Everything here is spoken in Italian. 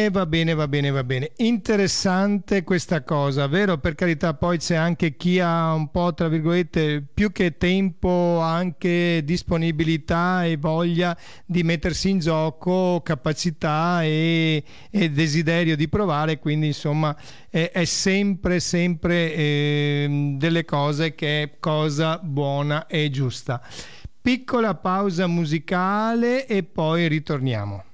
va bene. Interessante questa cosa, vero? Per carità, poi c'è anche chi ha un po', tra virgolette, più che tempo, anche disponibilità e voglia di mettersi in gioco, capacità e desiderio di provare, quindi insomma è sempre, delle cose che è cosa buona e giusta. Piccola pausa musicale e poi ritorniamo.